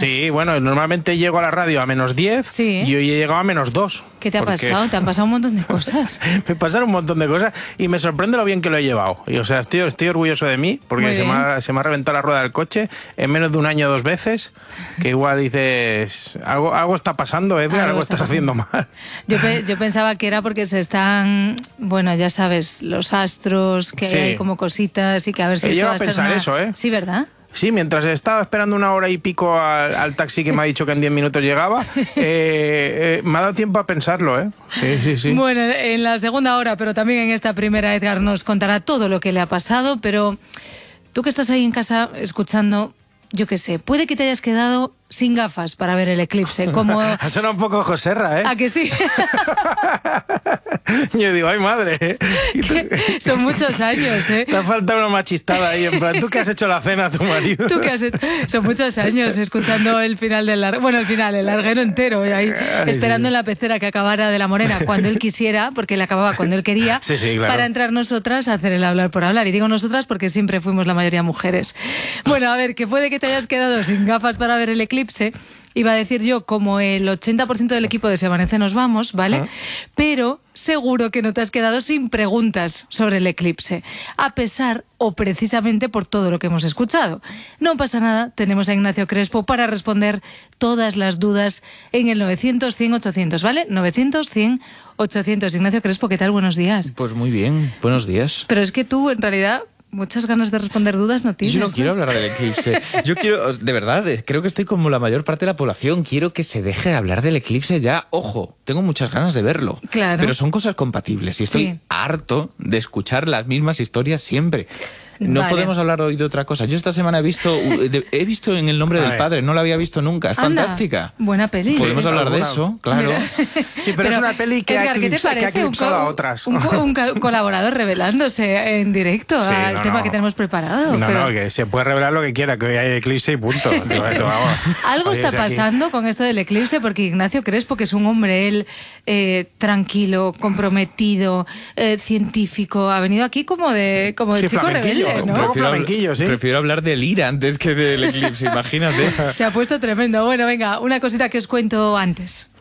Sí, bueno, normalmente llego a la radio a -10 Sí. y hoy he llegado a -2. ¿Qué te ha pasado? Te han pasado un montón de cosas. Me pasaron un montón de cosas y me sorprende lo bien que lo he llevado. Y, o sea, estoy orgulloso de mí porque se me ha reventado la rueda del coche en menos de un año 2 veces, que igual dices, algo está pasando, Edgar, algo estás haciendo mal. Yo pensaba que era porque se están, bueno, ya sabes, los astros, que hay como cositas y que a ver si esto llego va a pensar eso, ¿eh? Sí, ¿verdad? Sí, mientras estaba esperando 1 hora y pico al taxi que me ha dicho que en 10 minutos llegaba, me ha dado tiempo a pensarlo, ¿eh? Sí. Bueno, en la segunda hora, pero también en esta primera, Edgar nos contará todo lo que le ha pasado, pero tú que estás ahí en casa escuchando, yo qué sé, puede que te hayas quedado sin gafas para ver el eclipse, como... Ha sonado un poco Joserra, ¿eh? ¿A que sí? Yo digo, ¡ay, madre! Son muchos años, ¿eh? Te ha faltado una machistada ahí, en plan, ¿tú qué has hecho la cena a tu marido? ¿Tú qué has hecho? Son muchos años escuchando el final del larguero. Bueno, el larguero entero, ahí esperando en la pecera que acabara de la Morena cuando él quisiera, porque él acababa cuando él quería, claro, para entrar nosotras a hacer el hablar por hablar. Y digo nosotras porque siempre fuimos la mayoría mujeres. Bueno, a ver, que puede que te hayas quedado sin gafas para ver el eclipse. Iba a decir yo, como el 80% del equipo de Se Amanece Nos Vamos, ¿vale? Pero seguro que no te has quedado sin preguntas sobre el eclipse, a pesar o precisamente por todo lo que hemos escuchado. No pasa nada, tenemos a Ignacio Crespo para responder todas las dudas en el 900-100-800, ¿vale? 900-100-800. Ignacio Crespo, ¿qué tal? Buenos días. Pues muy bien, buenos días. Pero es que tú, en realidad... muchas ganas de responder dudas no tienes. Yo no quiero hablar del eclipse. Yo quiero, de verdad, creo que estoy como la mayor parte de la población. Quiero que se deje de hablar del eclipse ya. Ojo, tengo muchas ganas de verlo. Claro. Pero son cosas compatibles y estoy harto de escuchar las mismas historias siempre. No podemos hablar hoy de otra cosa. Yo esta semana he visto En el nombre del padre, no la había visto nunca. Es fantástica. Buena peli. Podemos hablar de eso, claro. Sí, pero es una peli que Edgar, ha eclipsado a otras. Un colaborador revelándose en directo al tema que tenemos preparado. No, que se puede revelar lo que quiera, que hoy hay eclipse y punto. Algo está pasando con esto del eclipse, porque Ignacio Crespo, que es un hombre, él tranquilo, comprometido, científico, ha venido aquí como de chico rebelde, ¿no? Prefiero hablar del IRA antes que del eclipse, imagínate. Se ha puesto tremendo. Bueno, venga, una cosita que os cuento antes.